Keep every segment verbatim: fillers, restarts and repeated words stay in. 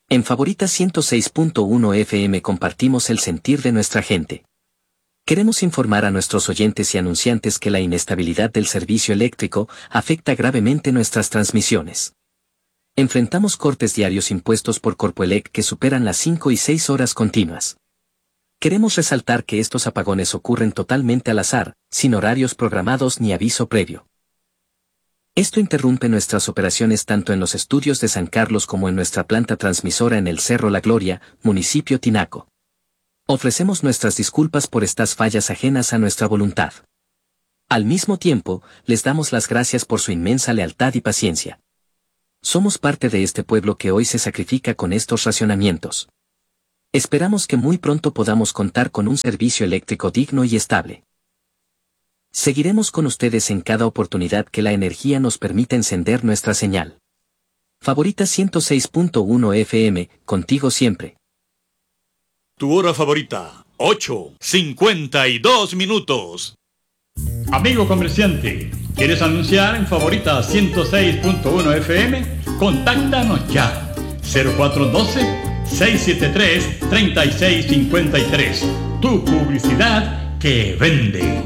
En Favorita ciento seis punto uno F M compartimos el sentir de nuestra gente. Queremos informar a nuestros oyentes y anunciantes que la inestabilidad del servicio eléctrico afecta gravemente nuestras transmisiones. Enfrentamos cortes diarios impuestos por Corpoelec que superan las cinco y seis horas continuas. Queremos resaltar que estos apagones ocurren totalmente al azar, sin horarios programados ni aviso previo. Esto interrumpe nuestras operaciones tanto en los estudios de San Carlos como en nuestra planta transmisora en el Cerro La Gloria, municipio Tinaco. Ofrecemos nuestras disculpas por estas fallas ajenas a nuestra voluntad. Al mismo tiempo, les damos las gracias por su inmensa lealtad y paciencia. Somos parte de este pueblo que hoy se sacrifica con estos racionamientos. Esperamos que muy pronto podamos contar con un servicio eléctrico digno y estable. Seguiremos con ustedes en cada oportunidad que la energía nos permita encender nuestra señal. Favorita ciento seis punto uno F M, contigo siempre. Tu hora favorita, ocho cincuenta y dos minutos. Amigo comerciante, ¿quieres anunciar en Favorita ciento seis punto uno F M? Contáctanos ya. cero cuatro uno dos, seis siete tres, tres seis cinco tres. Tu publicidad que vende.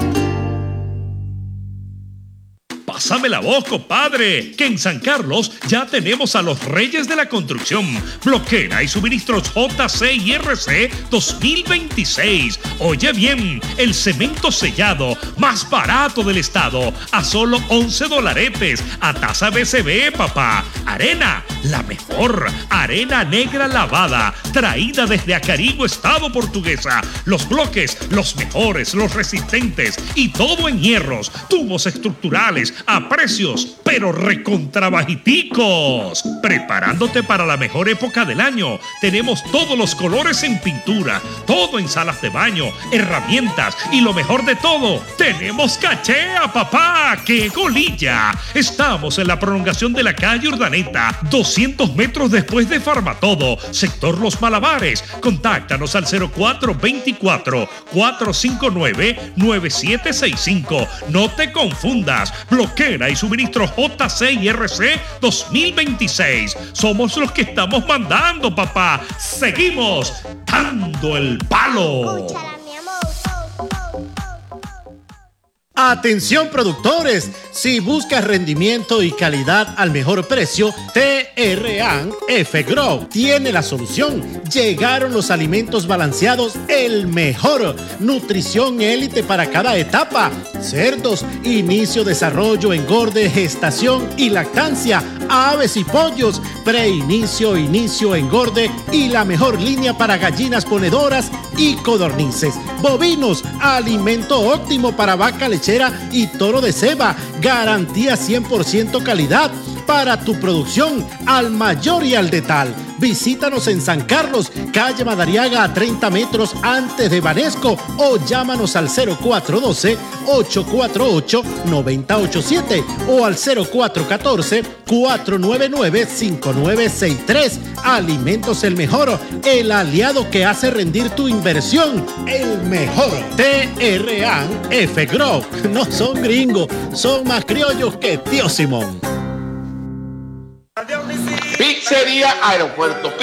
Pásame la voz, compadre, que en San Carlos ya tenemos a los reyes de la construcción. Bloquera y suministros J C y R C dos mil veintiséis. Oye bien, el cemento sellado más barato del estado a solo once dolaretes a tasa B C B, papá. Arena, la mejor. Arena negra lavada, traída desde Acarigua, estado portuguesa. Los bloques, los mejores, los resistentes y todo en hierros, tubos estructurales a precios, pero recontrabajiticos. Preparándote para la mejor época del año. Tenemos todos los colores en pintura, todo en salas de baño, herramientas y lo mejor de todo, tenemos cachea, papá. ¡Qué golilla! Estamos en la prolongación de la calle Urdaneta, doscientos metros después de Farmatodo, sector Los Malabares. Contáctanos al cero cuatro dos cuatro, cuatro cinco nueve, nueve siete seis cinco. No te confundas. Bloquera y suministro J C y R C dos mil veintiséis. Somos los que estamos mandando, papá. Seguimos dando el palo. Atención productores, si buscas rendimiento y calidad al mejor precio, T R A N F-Grow tiene la solución. Llegaron los alimentos balanceados, el mejor. Nutrición élite para cada etapa. Cerdos, inicio, desarrollo, engorde, gestación y lactancia. Aves y pollos, preinicio, inicio, engorde y la mejor línea para gallinas ponedoras y codornices. Bovinos, alimento óptimo para vaca lechera y toro de ceba, garantía cien por ciento calidad para tu producción al mayor y al detal. Visítanos en San Carlos, calle Madariaga a treinta metros antes de Banesco o llámanos al cero cuatro uno dos, ocho cuatro ocho, nueve cero ocho siete o al cero cuatro uno cuatro, cuatro nueve nueve, cinco nueve seis tres. Alimentos El Mejor, el aliado que hace rendir tu inversión. El mejor. T R A N F-Grow. No son gringos, son más criollos que Tío Simón. Pizzería Aeropuerto.